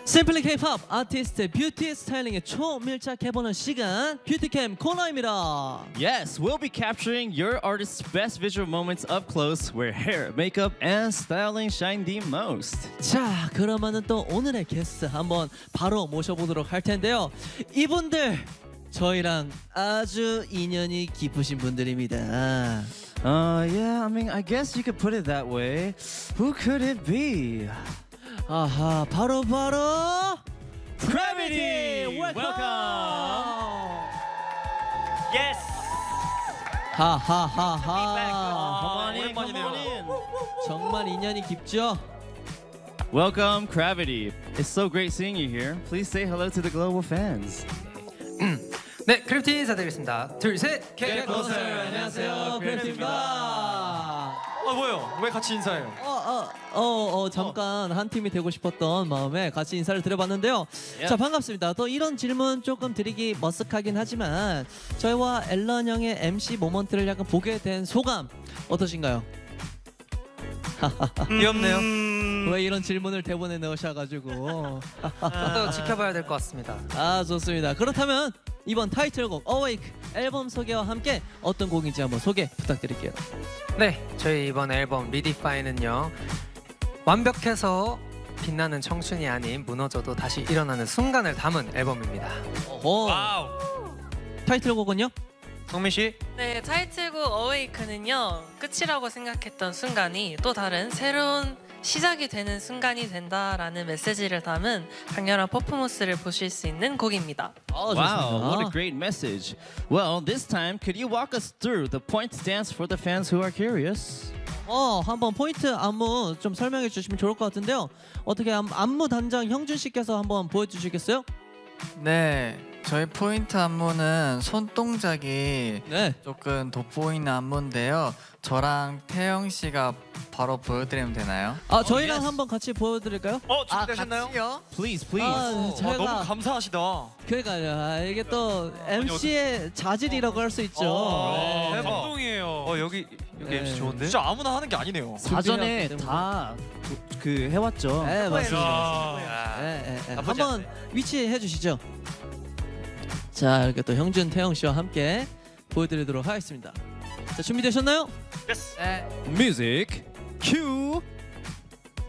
심플리 K-pop 아티스트 뷰티 스타일링에 초밀착해보는 시간 뷰티캠 코너입니다. Yes, we'll be capturing your artist's best visual moments up close where hair, makeup, and styling shine the most. 자, 그러면은 또 오늘의 게스트 한번 바로 모셔보도록 할 텐데요. 이분들 저희랑 아주 인연이 깊으신 분들입니다. Yeah, I mean, I guess you could put it that way. Who could it be? 아하, 바로 Gravity! Welcome! Yes. 하하하하. 오랜만이네요. 정말 인연이 깊죠? Welcome, Gravity. It's so great seeing you here. Please say hello to the global fans. 네, 크래프티 인사드리겠습니다. 둘, 셋. 겟코슬 안녕하세요, 크래프트입니다. 뭐예요? 왜 같이 인사해요? 잠깐 한 팀이 되고 싶었던 마음에 같이 인사를 드려봤는데요. 자, 반갑습니다. 또 이런 질문 조금 드리기 머쓱하긴 하지만 저희와 앨런 형의 MC 모먼트를 약간 보게 된 소감 어떠신가요? 귀엽네요. 왜 이런 질문을 대본에 넣으셔가지고 또 지켜봐야 될 것 같습니다. 아, 좋습니다. 그렇다면 이번 타이틀곡 Awake 앨범 소개와 함께 어떤 곡인지 한번 소개 부탁드릴게요. 네, 저희 이번 앨범 Redefine은요, 완벽해서 빛나는 청춘이 아닌 무너져도 다시 일어나는 순간을 담은 앨범입니다. 오, 와우. 타이틀곡은요? 성민 씨. 네, 타이틀곡 어웨이크는요, 끝이라고 생각했던 순간이 또 다른 새로운 시작이 되는 순간이 된다라는 메시지를 담은 강렬한 퍼포먼스를 보실 수 있는 곡입니다. Wow, what a great message. Well, this time, could you walk us through the point dance for the fans who are curious? 한번 포인트 안무 좀 설명해 주시면 좋을 것 같은데요. 어떻게 안무 단장 형준 씨께서 한번 보여주시겠어요? 네, 저희 포인트 안무는 손동작이 네. 조금 돋보이는 안무인데요. 저랑 태영 씨가 바로 보여드리면 되나요? 저희랑 yes. 한번 같이 보여드릴까요? 준비되셨나요? 같이요? Please, please. 저희가 너무 감사하시다. 그러니까요. 이게 또 MC의 자질이라고 할 수 있죠. 네. 대박. 감동이에요. 여기 네. MC 좋은데? 진짜 아무나 하는 게 아니네요. 사전에 준비해왔기 다 그 해왔죠. 네, 맞습니다. 야. 나쁘지 한번 위치해 주시죠. 자, 이렇게 또 형준, 태영 씨와 함께 보여드리도록 하겠습니다. 자, 준비되셨나요? 예스. 네. Music, cue.